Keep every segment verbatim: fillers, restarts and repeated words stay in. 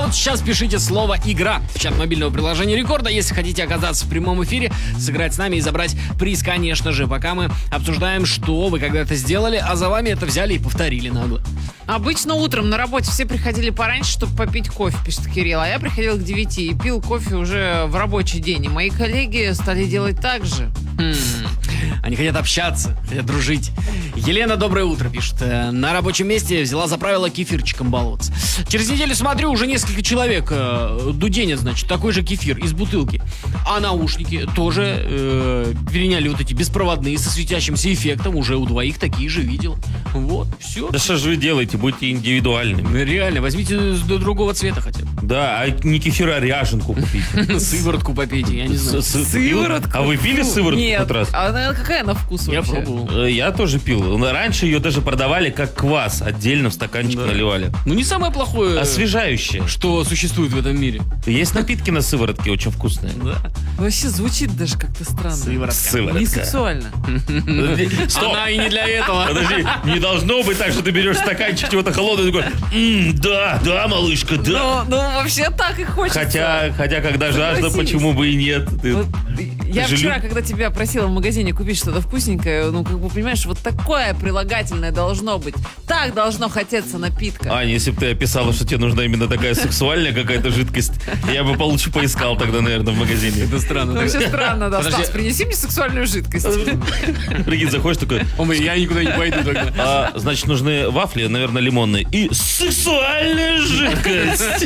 прямо сейчас пишите слово «игра» в чат мобильного приложения Рекорда, если хотите оказаться в прямом эфире, сыграть с нами и забрать приз, конечно же, пока мы обсуждаем, что вы когда-то сделали, а за вами это взяли и повторили нагло. Обычно утром на работе все приходили пораньше, чтобы попить кофе, пишет Кирилл. А я приходил к девяти и пил кофе уже в рабочий день. И мои коллеги стали делать так же. Хм. Они хотят общаться, хотят дружить. Елена, доброе утро, пишет. На рабочем месте взяла за правило кефирчиком баловаться. Через неделю смотрю, уже несколько человек э, дуденят, значит, такой же кефир из бутылки. А наушники тоже э, переняли вот эти беспроводные со светящимся эффектом. Уже у двоих такие же видел. Вот, все. Да что же вы делаете? Будьте индивидуальными. Реально, возьмите до другого цвета хотя бы. Да, а не кефир, а ряженку купите. Сыворотку попейте, я не знаю. Сыворотку? А вы пили сыворотку Нет. хоть раз? А она какая на вкус Я вообще? пробовал. Э, Я тоже пил. Раньше ее даже продавали как квас. Отдельно в стаканчик Да. наливали. Ну, не самое плохое, Освежающее. что существует в этом мире. Есть напитки на сыворотке очень вкусные. Да. Вообще звучит даже как-то странно. Сыворотка. Сыворотка. Не сексуально. Стоп. Она и не для этого. Подожди, не должно быть так, что ты берешь стаканчик чего-то холодного и такой, «М, да, да, малышка, да. Ну, ну, вообще так и хочется. Хотя, хотя, когда жажда, Согласись. почему бы и нет? Ты- Вот, я же вчера, люб- когда тебя просила в магазине купить что-то вкусненькое, ну, как бы, понимаешь, вот такое прилагательное должно быть. Так должно хотеться напитка. Аня, если бы ты описала, что тебе нужна именно такая сексуальная какая-то жидкость, я бы получше поискал тогда, наверное, в магазине. Это странно. Ну, вообще странно, да. Подожди. Стас, принеси мне сексуальную жидкость. Прикинь, заходишь такой, Ой, я никуда не пойду тогда. а, значит, нужны вафли, наверное, лимонные, и сексуальная жидкость.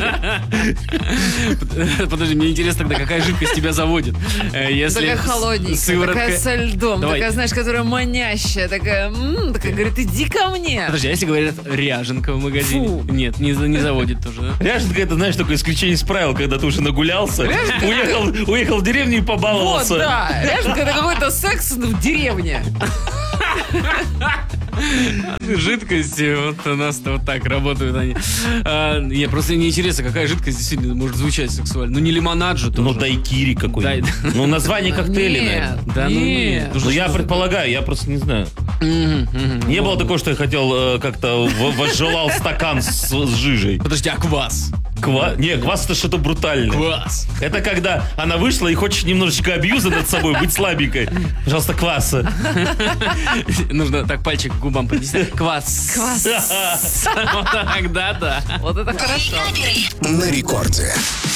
Подожди, мне интересно тогда, какая жидкость тебя заводит. Э, Если Такая холодненькая, сыворотка- такая со льдом, Давай. такая, знаешь, которая манящая, такая, м, такая, говорит, иди ко мне. Подожди, а если говорят ряженка в магазине? Фу. Нет, не, за- не заводит тоже, да? Ряженка, это, знаешь, такое исключение из правил, когда ты уже нагулялся, уехал, уехал в деревню и Вот, побаловался. да, ряженка — это какой-то секс в деревне. Жидкости, вот у нас вот так работают они. А, Мне просто не интересно, какая жидкость действительно может звучать сексуально. Ну не лимонад же тоже. Ну, дайкири какой-нибудь. Дай- Ну, название коктейля, Нет, наверное. Да, ну, нет. ну, Ну, я предполагаю, я просто не знаю. Мгм, мгм. Не было такого, что я хотел э, как-то в- возжелал стакан с, с жижей. Подожди, а квас? Ква... Не, квас это что-то брутальное. Квас. Это когда она вышла и хочешь немножечко абьюза над собой, быть слабенькой. Пожалуйста, кваса. Нужно так пальчик к губам поднести. Квас. Квас. Вот так, да-да. Вот это хорошо. На рекорде.